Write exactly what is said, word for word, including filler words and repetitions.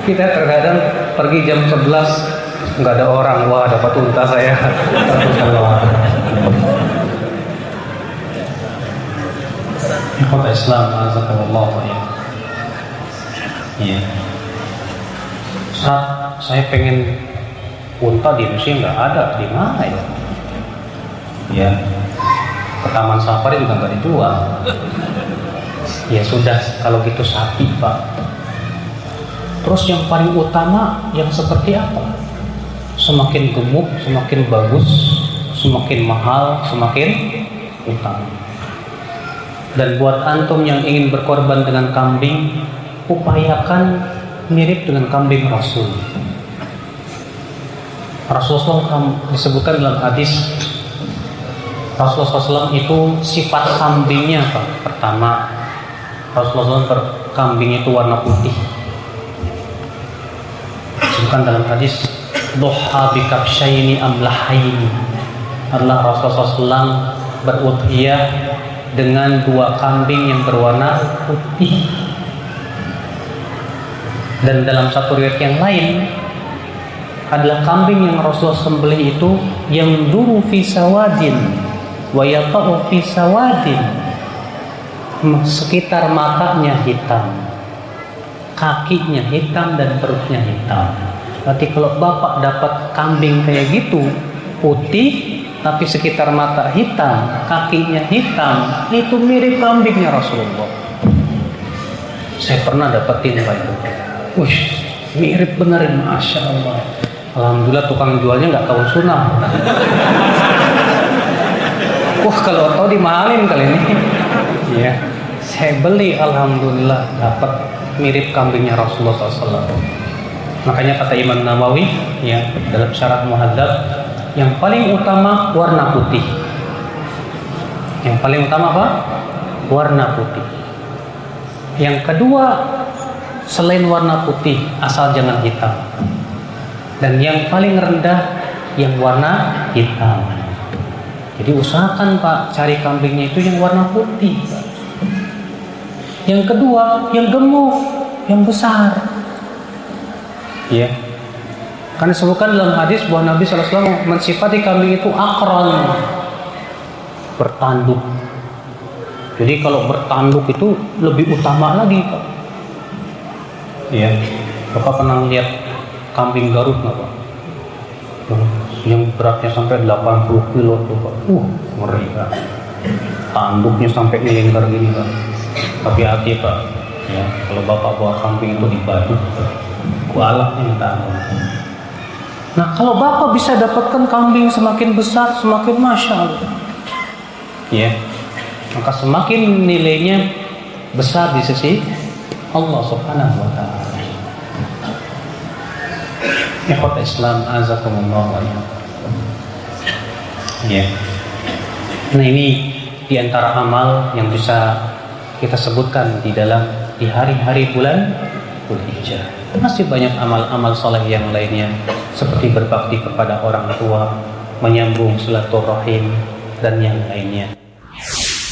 Kita terkadang pergi jam sebelas nggak ada orang, wah dapat unta saya. Ikhwat Islam, azakumullah ya. Iya. Saat saya pengen unta di Indonesia nggak ada, di mana ya? Ya, ke taman safari juga nggak dijual. Ya sudah, kalau gitu sapi Pak. Terus yang paling utama yang seperti apa? Semakin gemuk, semakin bagus, semakin mahal, semakin utama. Dan buat antum yang ingin berkorban dengan kambing, upayakan mirip dengan kambing Rasul. Rasulullah shallallahu alaihi wasallam disebutkan dalam hadis, Rasulullah shallallahu alaihi wasallam itu sifat kambingnya apa? Pertama, Rasulullah shallallahu alaihi wasallam kambingnya itu warna putih. Disebutkan dalam hadis, Duha bikabsyaini amlahaini. Allah Rasulullah shallallahu alaihi wasallam berudhiyah dengan dua kambing yang berwarna putih. Dan dalam satu riwayat yang lain adalah kambing yang Rasulullah sembelih itu yang duru fi sawadin wa yata'u fi sawadin, sekitar matanya hitam, kakinya hitam, dan perutnya hitam. Berarti kalau bapak dapat kambing kayak gitu putih tapi sekitar mata hitam, kakinya hitam, itu mirip kambingnya Rasulullah. Saya pernah dapetin Pak itu. Wih, mirip bener, Masya Allah. Alhamdulillah tukang jualnya nggak tahu sunnah. Wah, kalau tahu dimahalin kali ini. Ya, saya beli, alhamdulillah dapat mirip kambingnya Rasulullah shallallahu alaihi wasallam. Makanya kata Imam Nawawi, ya, dalam Syarah Muhadzab, yang paling utama warna putih. Yang paling utama apa? Warna putih. Yang kedua, selain warna putih, asal jangan hitam. Dan yang paling rendah, yang warna hitam. Jadi usahakan Pak, cari kambingnya itu yang warna putih. Yang kedua, yang gemuk, yang besar. Ya. Karena disebutkan dalam hadis bahwa Nabi shallallahu alaihi wasallam mensifati kambing itu akron, bertanduk. Jadi kalau bertanduk itu lebih utama lagi Pak. Iya, Bapak pernah lihat kambing Garut nggak Pak? Yang beratnya sampai delapan puluh kilo tuh Pak. Uh, ngeri Pak. Tanduknya sampai ngelingkar gini Pak. Hati-hati Pak. Ya, kalau Bapak bawa kambing itu dibaduk, kualaknya minta ampun. Nah, kalau Bapak bisa dapatkan kambing semakin besar, semakin Masya Allah. Ya, maka semakin nilainya besar di sisi Allah Subhanahu wa ta'ala. Ikhwat Islam, azakumullah. Ya. Nah, ini di antara amal yang bisa kita sebutkan di dalam di hari-hari bulan Dzulhijjah. Masih banyak amal-amal saleh yang lainnya, seperti berbakti kepada orang tua, menyambung silaturahim, dan yang lainnya.